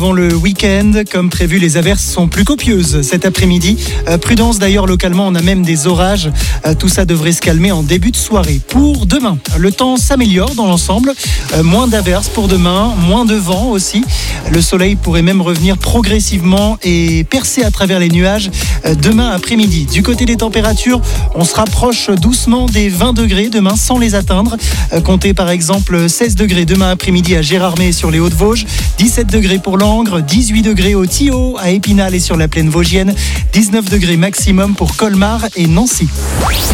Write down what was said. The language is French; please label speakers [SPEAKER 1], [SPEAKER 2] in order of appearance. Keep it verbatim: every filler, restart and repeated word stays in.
[SPEAKER 1] Avant le week-end, comme prévu, les averses sont plus copieuses cet après-midi. Euh, prudence d'ailleurs, localement, on a même des orages. Euh, tout ça devrait se calmer en début de soirée. Pour demain, le temps s'améliore dans l'ensemble. Euh, moins d'averses pour demain, moins de vent aussi. Le soleil pourrait même revenir progressivement et percer à travers les nuages euh, demain après-midi. Du côté des températures, on se rapproche doucement des vingt degrés demain sans les atteindre. Euh, comptez par exemple seize degrés demain après-midi à Gérardmer sur les Hauts-de-Vosges, dix-sept degrés pour Langres, dix-huit degrés au Thillot, à Épinal et sur la plaine vosgienne, dix-neuf degrés maximum pour Colmar et Nancy.